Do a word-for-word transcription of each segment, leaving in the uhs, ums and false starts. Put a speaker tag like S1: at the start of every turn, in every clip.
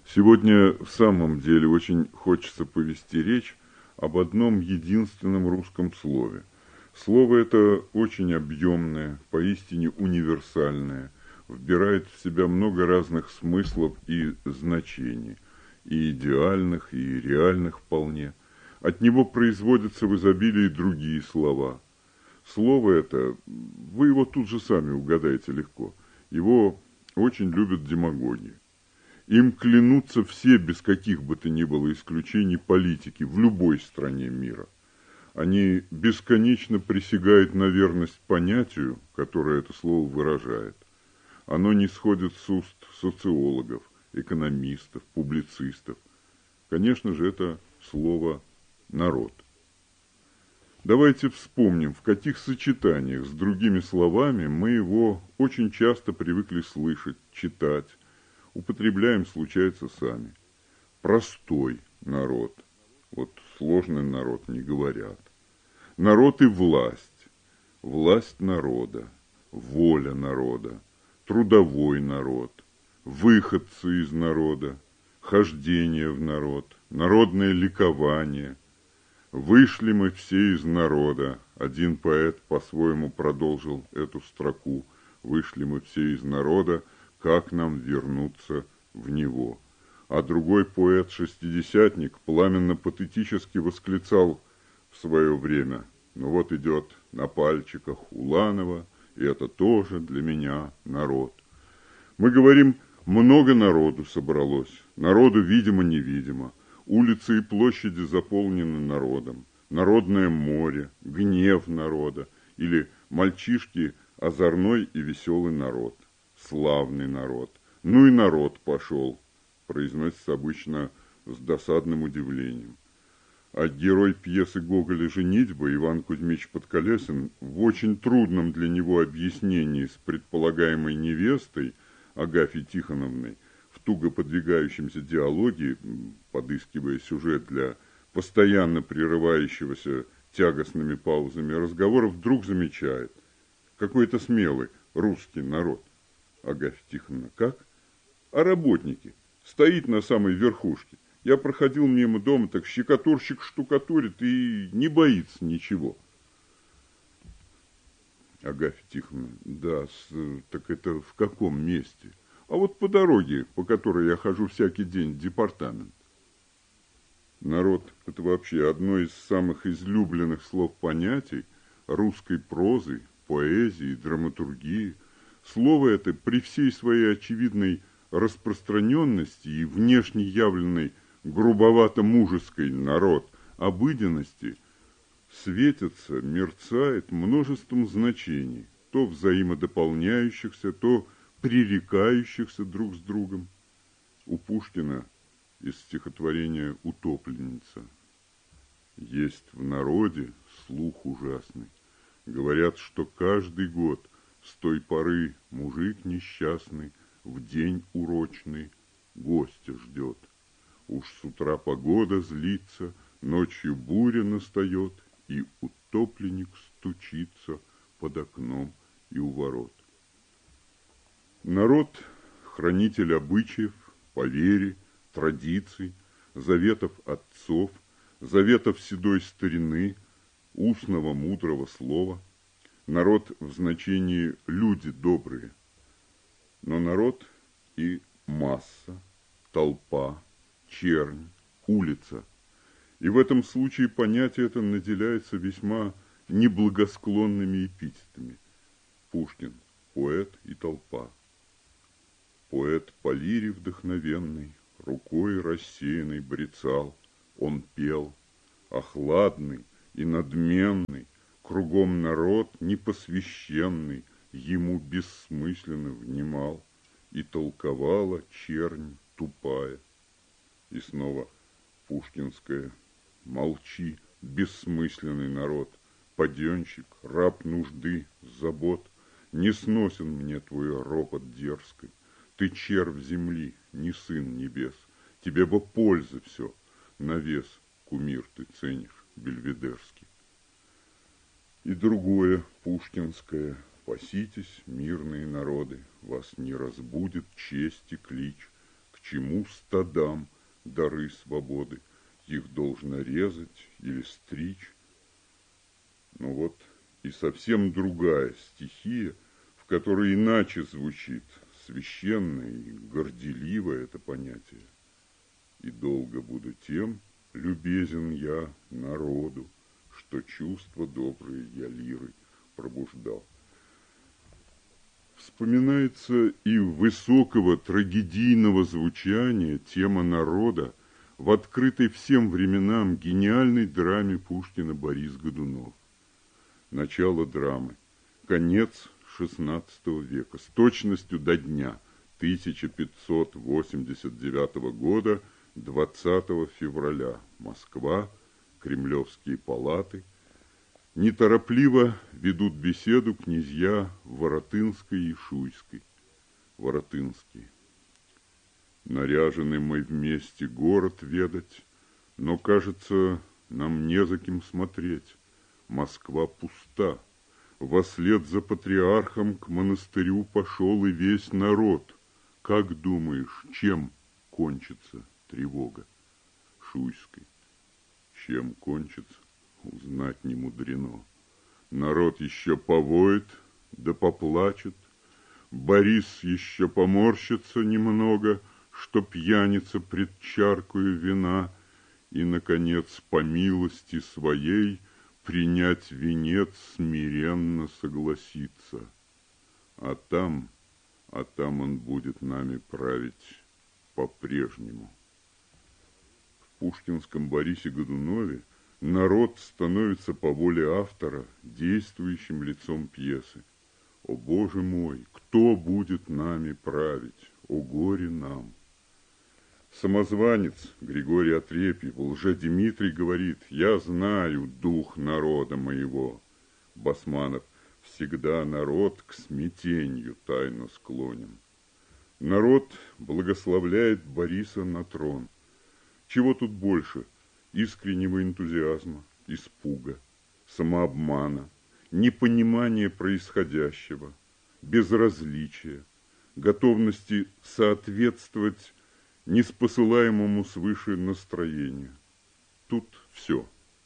S1: Сегодня в самом деле очень хочется повести речь об одном единственном русском слове. Слово это очень объемное, поистине универсальное, вбирает в себя много разных смыслов и значений, и идеальных, и реальных вполне. От него производятся в изобилии другие слова. Слово это, вы его тут же сами угадаете легко, его очень любят демагоги. Им клянутся все, без каких бы то ни было исключений, политики в любой стране мира. Они бесконечно присягают на верность понятию, которое это слово выражает. Оно не сходит с уст социологов, экономистов, публицистов. Конечно же, это слово «народ». Давайте вспомним, в каких сочетаниях с другими словами мы его очень часто привыкли слышать, читать, употребляем, случается, сами. Простой народ. Вот сложный народ не говорят. Народ и власть. Власть народа. Воля народа. Трудовой народ. Выходцы из народа. Хождение в народ. Народное ликование. Вышли мы все из народа. Один поэт по-своему продолжил эту строку. Вышли мы все из народа. Как нам вернуться в него? А другой поэт-шестидесятник пламенно-патетически восклицал в свое время: ну вот идет на пальчиках Уланова, и это тоже для меня народ. Мы говорим, много народу собралось, народу видимо-невидимо, улицы и площади заполнены народом, народное море, гнев народа, или мальчишки озорной и веселый народ. Славный народ. Ну и народ пошел, произносится обычно с досадным удивлением. А герой пьесы Гоголя «Женитьба» Иван Кузьмич Подколесин в очень трудном для него объяснении с предполагаемой невестой Агафьей Тихоновной в туго подвигающемся диалоге, подыскивая сюжет для постоянно прерывающегося тягостными паузами разговора, вдруг замечает: какой-то смелый русский народ. Агафья Тихоновна: как? А работники. Стоит на самой верхушке. Я проходил мимо дома, так щекотурщик штукатурит и не боится ничего. Агафья Тихоновна: да, с, так это в каком месте? А вот по дороге, по которой я хожу всякий день в департамент. Народ – это вообще одно из самых излюбленных слов-понятий русской прозы, поэзии, драматургии. Слово это при всей своей очевидной распространенности и внешне явленной грубовато-мужеской народ обыденности светится, мерцает множеством значений, то взаимодополняющихся, то пререкающихся друг с другом. У Пушкина из стихотворения «Утопленница»: есть в народе слух ужасный. Говорят, что каждый год с той поры мужик несчастный в день урочный гостя ждет. Уж с утра погода злится, ночью буря настает, и утопленник стучится под окном и у ворот. Народ – хранитель обычаев, поверий, традиций, заветов отцов, заветов седой старины, устного мудрого слова. Народ в значении люди добрые. Но народ и масса, толпа, чернь, улица. И в этом случае понятие это наделяется весьма неблагосклонными эпитетами. Пушкин – поэт и толпа. Поэт по лире вдохновенный, рукой рассеянной брецал. Он пел, охладный и надменный, кругом народ непосвященный ему бессмысленно внимал, и толковала чернь тупая. И снова пушкинское: молчи, бессмысленный народ, паденщик, раб нужды, забот, не сносен мне твой ропот дерзкий. Ты червь земли, не сын небес, тебе бы пользы все, на вес кумир ты ценишь бельведерский. И другое пушкинское: паситесь, мирные народы, вас не разбудит чести клич, к чему стадам дары свободы? Их должно резать или стричь. Ну вот и совсем другая стихия, в которой иначе звучит священное и горделивое это понятие. И долго буду тем любезен я народу, что чувства добрые я лирой пробуждал. Вспоминается и высокого трагедийного звучания тема народа в открытой всем временам гениальной драме Пушкина «Борис Годунов». Начало драмы. Конец шестнадцатого века. С точностью до дня тысяча пятьсот восемьдесят девятого года, двадцатого февраля. Москва. Кремлевские палаты. Неторопливо ведут беседу князья Воротынской и Шуйской. Воротынский. Наряжены мы вместе город ведать, но, кажется, нам не за кем смотреть. Москва пуста. Вослед за патриархом к монастырю пошел и весь народ. Как думаешь, чем кончится тревога? Шуйской. Чем кончится, узнать не мудрено. Народ еще повоет, да поплачет. Борис еще поморщится немного, что пьяница пред чаркою вина, и, наконец, по милости своей принять венец смиренно согласится. А там, а там он будет нами править по-прежнему. В пушкинском Борисе Годунове народ становится по воле автора действующим лицом пьесы. О, Боже мой, кто будет нами править? О, горе нам! Самозванец Григорий Отрепьев, Лжедимитрий говорит: «Я знаю дух народа моего». Басманов: «Всегда народ к смятенью тайно склонен». Народ благословляет Бориса на трон. Чего тут больше? Искреннего энтузиазма, испуга, самообмана, непонимания происходящего, безразличия, готовности соответствовать неспосылаемому свыше настроению. Тут все.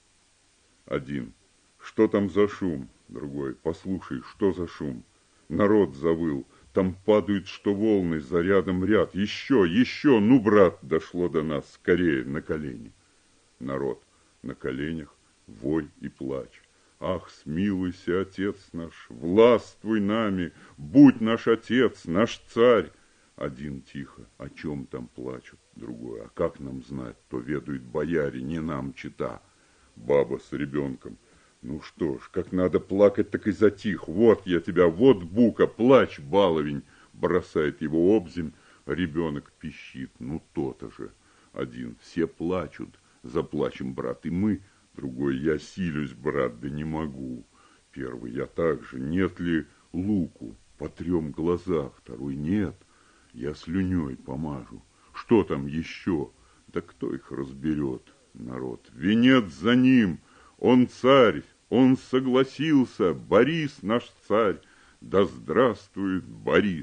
S1: Один: что там за шум? Другой: послушай, что за шум? Народ завыл, там падают, что волны, за рядом ряд. Еще, еще, ну, брат, дошло до нас, скорее, на колени. Народ: на коленях вой и плач. Ах, смилуйся, отец наш, властвуй нами, будь наш отец, наш царь. Один тихо: о чем там плачут? Другой: а как нам знать? То ведают бояре, не нам чета. Баба с ребенком: ну что ж, как надо плакать, так и затих. Вот я тебя, вот бука, плачь, баловень. Бросает его обземь, ребенок пищит. Ну то-то же. Один: все плачут, заплачем, брат, и мы. Другой: я силюсь, брат, да не могу. Первый: я также, нет ли луку? Потрем глаза. Второй: нет, я слюней помажу. Что там еще? Да кто их разберет? Народ: венец за ним, он царь, он согласился, Борис наш царь, да здравствует Борис.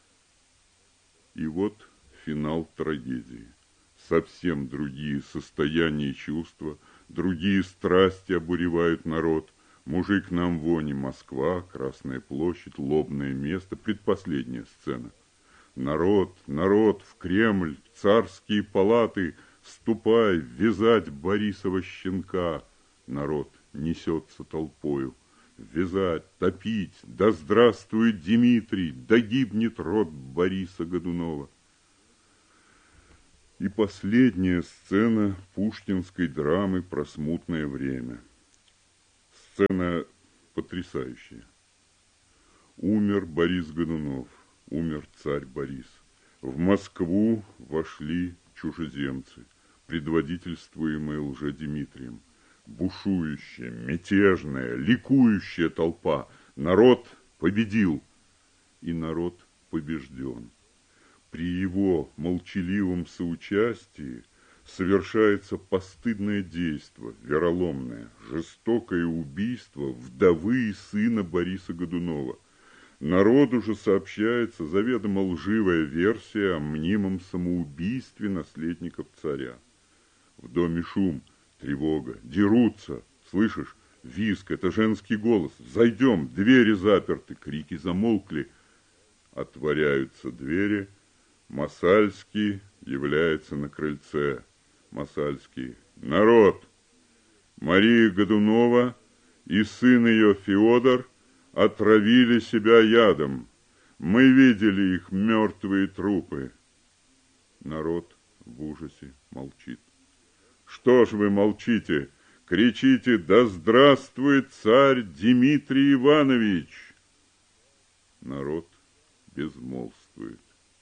S1: И вот финал трагедии. Совсем другие состояния и чувства, другие страсти обуревают народ. Мужик нам вони, Москва, Красная площадь, лобное место, предпоследняя сцена. Народ, народ, в Кремль, в царские палаты, ступай, вязать Борисова щенка. Народ несется толпою. Вязать, топить, да здравствует Дмитрий, да гибнет род Бориса Годунова. И последняя сцена пушкинской драмы про смутное время. Сцена потрясающая. Умер Борис Годунов, умер царь Борис. В Москву вошли чужеземцы, предводительствуемые Лжедимитрием. Бушующая, мятежная, ликующая толпа. Народ победил, и народ побежден. При его молчаливом соучастии совершается постыдное действо, вероломное, жестокое убийство вдовы и сына Бориса Годунова. Народу же сообщается заведомо лживая версия о мнимом самоубийстве наследников царя. В доме шум, тревога, дерутся, слышишь, визг, это женский голос. Зайдем, двери заперты, крики замолкли. Отворяются двери, Масальский является на крыльце. Масальский: народ! Мария Годунова и сын ее Феодор отравили себя ядом. Мы видели их мертвые трупы. Народ в ужасе молчит. Что ж вы молчите? Кричите: да здравствует царь Дмитрий Иванович! Народ безмолвствует.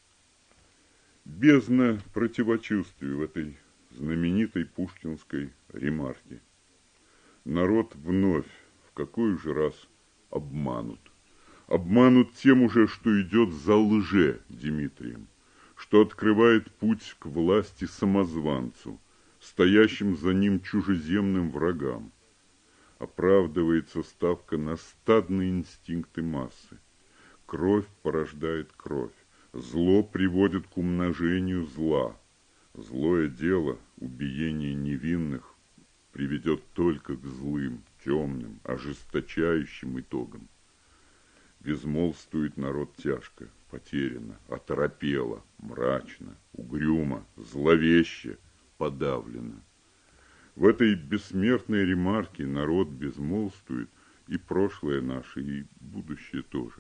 S1: Бездна противочувствий в этой знаменитой пушкинской ремарке. Народ вновь, в какой же раз, обманут. Обманут тем уже, что идет за лже Дмитрием, что открывает путь к власти самозванцу, стоящим за ним чужеземным врагам. Оправдывается ставка на стадные инстинкты массы. Кровь порождает кровь. Зло приводит к умножению зла. Злое дело, убиение невинных, приведет только к злым, темным, ожесточающим итогам. Безмолвствует народ тяжко, потерянно, оторопело, мрачно, угрюмо, зловеще, подавленно. В этой бессмертной ремарке народ безмолвствует, и прошлое наше, и будущее тоже.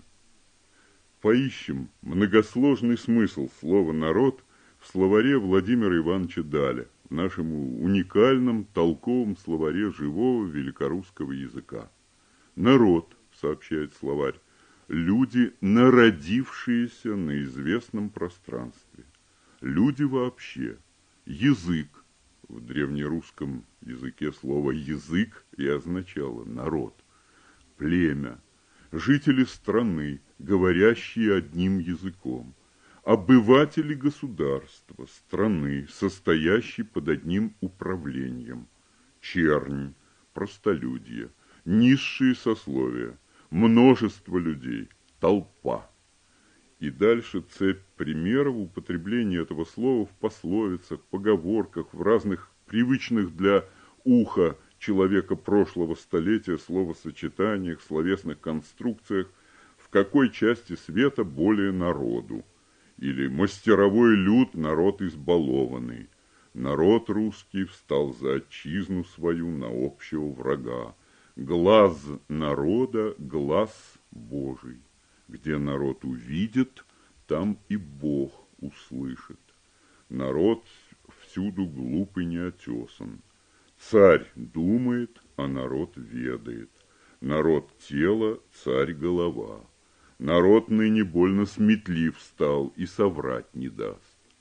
S1: Поищем многосложный смысл слова «народ» в словаре Владимира Ивановича Даля, в нашем уникальном толковом словаре живого великорусского языка. Народ, сообщает словарь, люди, народившиеся на известном пространстве. Люди вообще. Язык. В древнерусском языке слово «язык» и означало «народ». Племя. Жители страны, говорящие одним языком. Обыватели государства, страны, состоящие под одним управлением. Чернь, простолюдье, низшие сословия, множество людей, толпа. И дальше цепь примеров употребления этого слова в пословицах, поговорках, в разных привычных для уха человека прошлого столетия словосочетаниях, словесных конструкциях, в какой части света более народу. Или мастеровой люд – народ избалованный. Народ русский встал за отчизну свою на общего врага. Глаз народа – глаз Божий. Где народ увидит, там и Бог услышит. Народ всюду глуп и неотесан. Царь думает, а народ ведает. Народ тело, царь голова. Народ ныне больно сметлив стал и соврать не даст.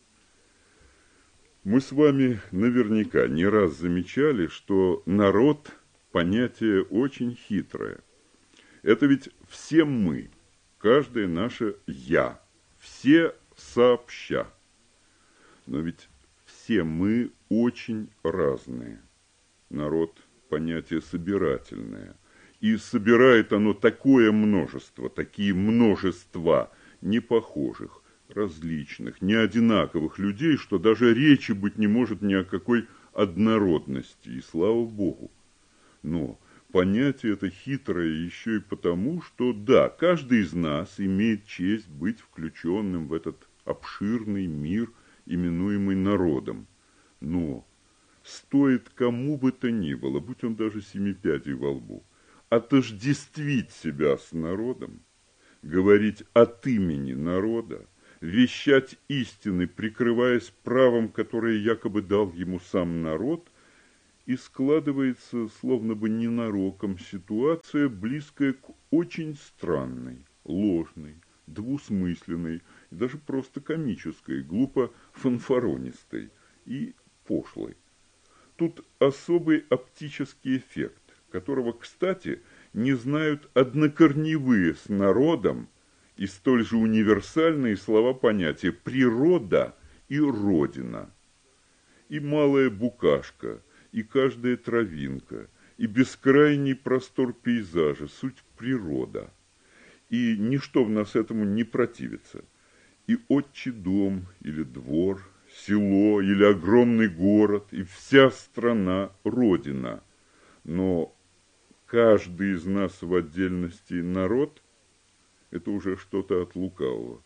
S1: Мы с вами наверняка не раз замечали, что народ – понятие очень хитрое. Это ведь все мы, каждое наше «я», все сообща. Но ведь все мы очень разные. Народ – понятие собирательное. И собирает оно такое множество, такие множества непохожих, различных, неодинаковых людей, что даже речи быть не может ни о какой однородности, и слава Богу. Но понятие это хитрое еще и потому, что да, каждый из нас имеет честь быть включенным в этот обширный мир, именуемый народом. Но стоит кому бы то ни было, будь он даже семипядей во лбу, отождествить себя с народом, говорить от имени народа, вещать истины, прикрываясь правом, которое якобы дал ему сам народ, и складывается, словно бы ненароком, ситуация, близкая к очень странной, ложной, двусмысленной, и даже просто комической, глупо фанфаронистой и пошлой. Тут особый оптический эффект, которого, кстати, не знают однокорневые с народом и столь же универсальные слова-понятия «природа» и «родина». И малая букашка, и каждая травинка, и бескрайний простор пейзажа – суть природа. и ничто в нас этому не противится. И отчий дом или двор, село или огромный город, и вся страна – родина. Но каждый из нас в отдельности народ – это уже что-то от лукавого.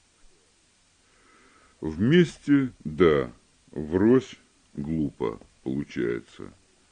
S1: Вместе – да, врозь – глупо получается.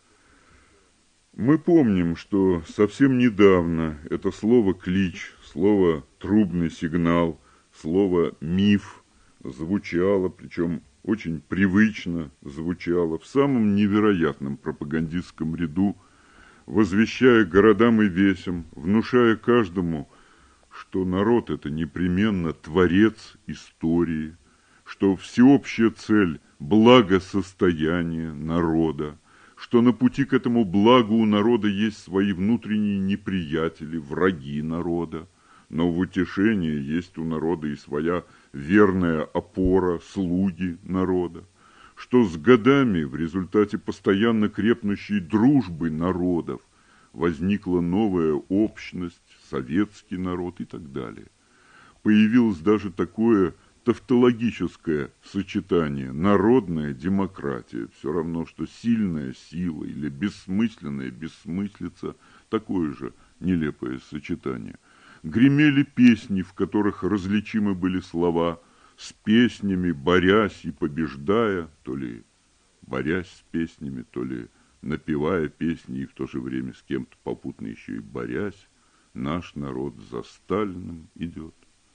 S1: Мы помним, что совсем недавно это слово «клич», слово «трубный сигнал», слово «миф» звучало, причем очень привычно звучало, в самом невероятном пропагандистском ряду, возвещая городам и весям, внушая каждому, что народ – это непременно творец истории, что всеобщая цель – благосостояние народа, что на пути к этому благу у народа есть свои внутренние неприятели, враги народа, но в утешение есть у народа и своя верная опора, слуги народа, что с годами в результате постоянно крепнущей дружбы народов возникла новая общность, советский народ и так далее. Появилось даже такое тавтологическое сочетание народная демократия, все равно, что сильная сила или бессмысленная бессмыслица, такое же нелепое сочетание. Гремели песни, в которых различимы были слова, с песнями борясь и побеждая, то ли борясь с песнями, то ли напевая песни и в то же время с кем-то попутно еще и борясь, наш народ за Сталиным идет.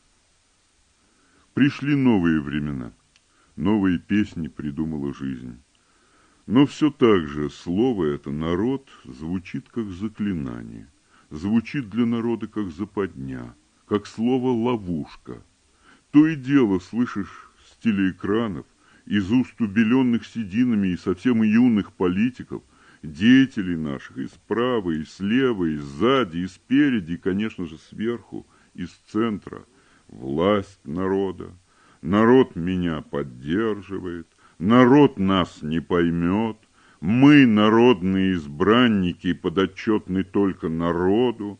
S1: Пришли новые времена, новые песни придумала жизнь. Но все так же слово это «народ» звучит как заклинание, звучит для народа как западня, как слово «ловушка». То и дело слышишь с телеэкранов, из уст убеленных сединами и совсем юных политиков, деятелей наших и справа, и слева, и сзади, и спереди, и, конечно же, сверху, из центра. Власть народа. Народ меня поддерживает. Народ нас не поймет. Мы, народные избранники, подотчетны только народу.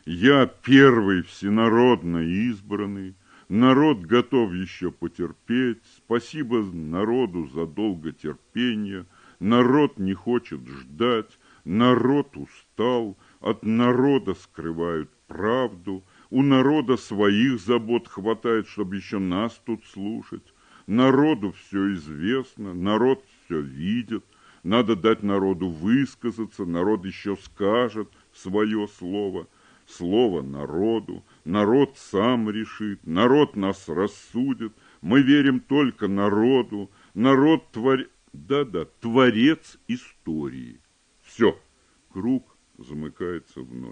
S1: Я первый всенародно избранный. Народ готов еще потерпеть. Спасибо народу за долготерпение. Народ не хочет ждать. Народ устал. От народа скрывают правду. У народа своих забот хватает, чтобы еще нас тут слушать. Народу все известно, народ все видит. Надо дать народу высказаться, народ еще скажет свое слово. Слово народу, народ сам решит, народ нас рассудит. Мы верим только народу, народ твор... Да-да, творец истории. Все, круг замыкается вновь.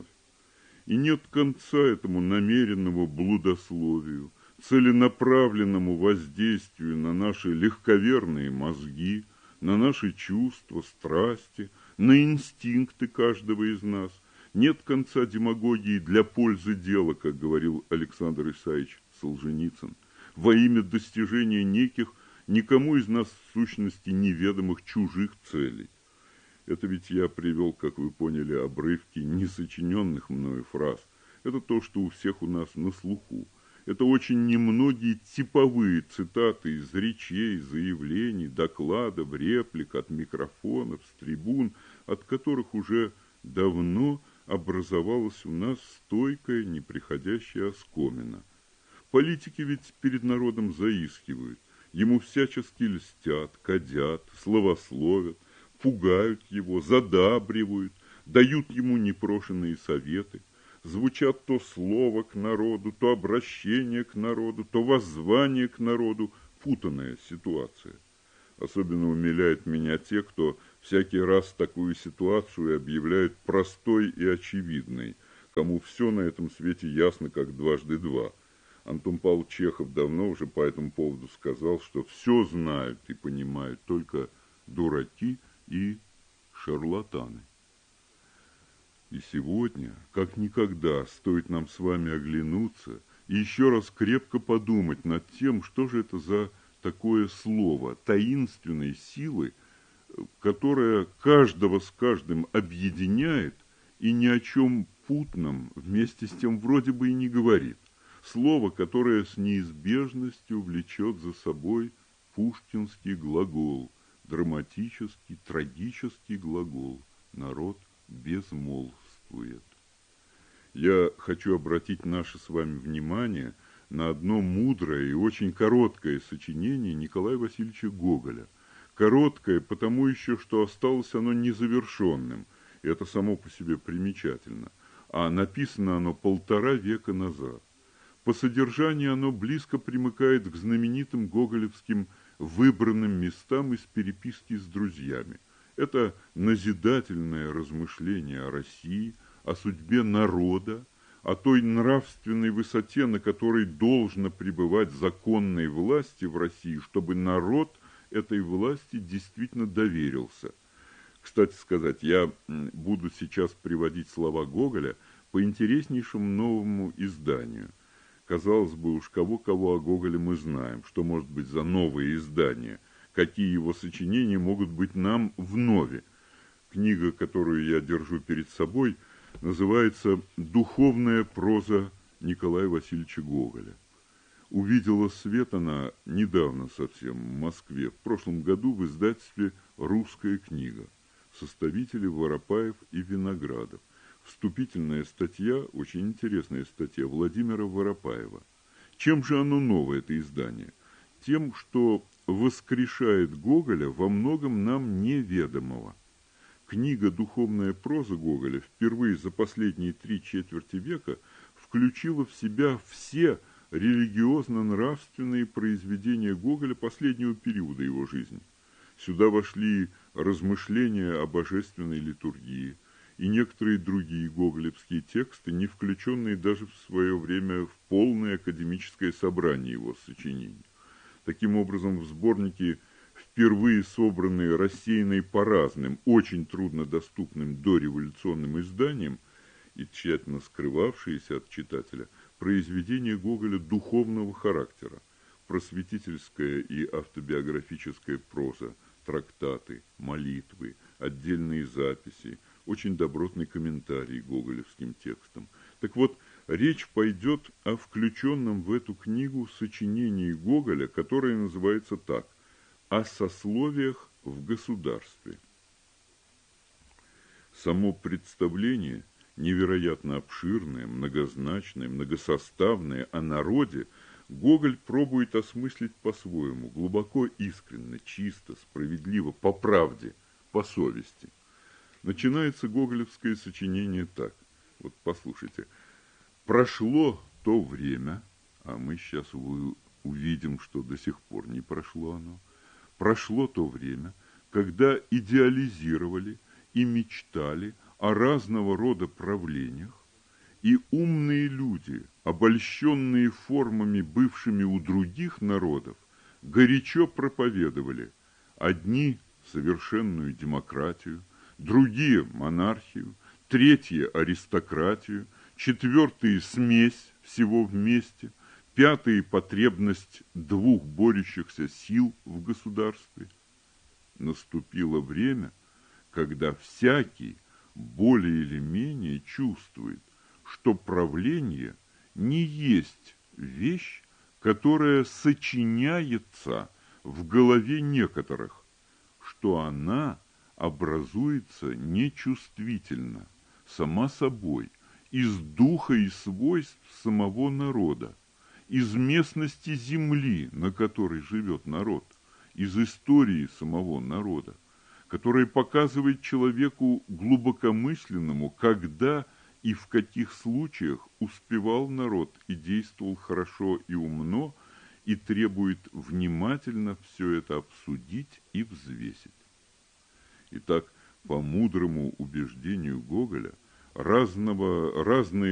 S1: И нет конца этому намеренному блудословию, целенаправленному воздействию на наши легковерные мозги, на наши чувства, страсти, на инстинкты каждого из нас. Нет конца демагогии для пользы дела, как говорил Александр Исаевич Солженицын, во имя достижения неких, никому из нас в сущности неведомых чужих целей. Это ведь я привел, как вы поняли, обрывки несочиненных мною фраз. Это то, что у всех у нас на слуху. Это очень немногие типовые цитаты из речей, заявлений, докладов, реплик, от микрофонов, с трибун, от которых уже давно образовалась у нас стойкая, неприходящая оскомина. Политики ведь перед народом заискивают, ему всячески льстят, кадят, словословят, пугают его, задабривают, дают ему непрошенные советы. Звучат то слово к народу, то обращение к народу, то воззвание к народу. Путанная ситуация. Особенно умиляют меня те, кто всякий раз такую ситуацию объявляют простой и очевидной, кому все на этом свете ясно, как дважды два. Антон Павлович Чехов давно уже по этому поводу сказал, что все знают и понимают только дураки и шарлатаны. И сегодня, как никогда, стоит нам с вами оглянуться и еще раз крепко подумать над тем, что же это за такое слово таинственной силы, которая каждого с каждым объединяет и ни о чем путном вместе с тем вроде бы и не говорит. слово, которое с неизбежностью влечет за собой пушкинский глагол, драматический, трагический глагол. Народ безмолвствует. Я хочу обратить наше с вами внимание на одно мудрое и очень короткое сочинение Николая Васильевича Гоголя. Короткое, потому еще, что осталось оно незавершенным. И это само по себе примечательно. А написано оно полтора века назад. По содержанию оно близко примыкает к знаменитым гоголевским выбранным местам из переписки с друзьями. Это назидательное размышление о России, о судьбе народа, о той нравственной высоте, на которой должно пребывать законной власти в России, чтобы народ этой власти действительно доверился. Кстати сказать, я буду сейчас приводить слова Гоголя по интереснейшему новому изданию. Казалось бы, уж кого-кого о Гоголе мы знаем, что может быть за новое издание, какие его сочинения могут быть нам вновь. Книга, которую я держу перед собой, называется «Духовная проза Николая Васильевича Гоголя». Увидела свет она недавно совсем в Москве, в прошлом году в издательстве «Русская книга». Составители Воропаев и Виноградов. Вступительная статья, очень интересная статья Владимира Воропаева. Чем же оно новое, это издание? Тем, что воскрешает Гоголя во многом нам неведомого. Книга «Духовная проза» Гоголя впервые за последние три четверти века включила в себя все религиозно-нравственные произведения Гоголя последнего периода его жизни. Сюда вошли размышления о божественной литургии и некоторые другие гоголевские тексты, не включенные даже в свое время в полное академическое собрание его сочинений. Таким образом, в сборнике, впервые собранные, рассеянные по разным, очень труднодоступным дореволюционным изданиям и тщательно скрывавшиеся от читателя, произведения Гоголя духовного характера, просветительская и автобиографическая проза, трактаты, молитвы, отдельные записи, очень добротный комментарий гоголевским текстам. Так вот, речь пойдет о включенном в эту книгу сочинении Гоголя, которое называется так: «О сословиях в государстве». Само представление, невероятно обширное, многозначное, многосоставное о народе, Гоголь пробует осмыслить по-своему, глубоко, искренне, чисто, справедливо, по правде, по совести. Начинается гоголевское сочинение так. Вот послушайте. «Прошло то время», а мы сейчас увидим, что до сих пор не прошло оно, прошло то время, когда идеализировали и мечтали о разного рода правлениях, и умные люди, обольщенные формами, бывшими у других народов, горячо проповедовали: одни совершенную демократию, другие монархию, третьи аристократию, четвертые смесь всего вместе, пятые потребность двух борющихся сил в государстве. Наступило время, когда всякий более или менее чувствует, что правление не есть вещь, которая сочиняется в голове некоторых, что она образуется нечувствительно, сама собой, из духа и свойств самого народа, из местности земли, на которой живет народ, из истории самого народа, которая показывает человеку глубокомысленному, когда и в каких случаях успевал народ и действовал хорошо и умно, и требует внимательно все это обсудить и взвесить. Итак, по мудрому убеждению Гоголя, разного, разные